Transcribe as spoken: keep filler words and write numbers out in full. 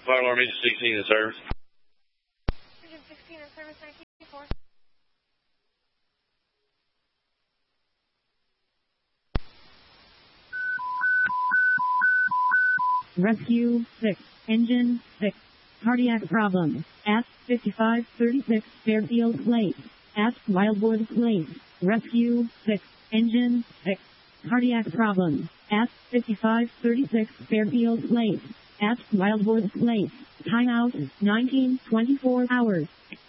Fire alarm engine sixteen in service. Engine sixteen in service, nineteen four. Rescue six, engine six, cardiac problem, at fifty-five thirty-six Fairfield Place, at Wildwood Place. Rescue six, engine six, cardiac problem, at fifty-five thirty-six Fairfield Place, at Wildwood Place. Timeout nineteen twenty-four hours.